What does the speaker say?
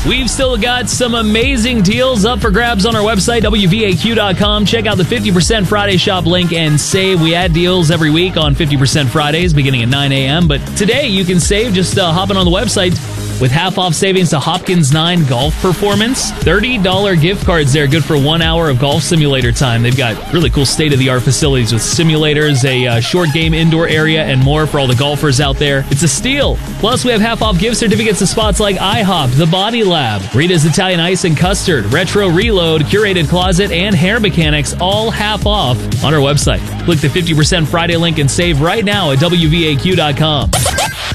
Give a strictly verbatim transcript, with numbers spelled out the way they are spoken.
We've still got some amazing deals up for grabs on our website, W V A Q dot com. Check out the fifty percent Friday shop link and save. We add deals every week on fifty percent Fridays beginning at nine a.m. But today you can save just uh, hopping on the website with half-off savings to Hopkins nine Golf Performance. thirty dollars gift cards there, good for one hour of golf simulator time. They've got really cool state-of-the-art facilities with simulators, a uh, short game indoor area, and more for all the golfers out there. It's a steal. Plus, we have half-off gift certificates to spots like IHOP, The Body Lab, Rita's Italian Ice and Custard, Retro Reload, Curated Closet, and Hair Mechanics, all half off on our website. Click the fifty percent Friday link and save right now at W V A Q dot com.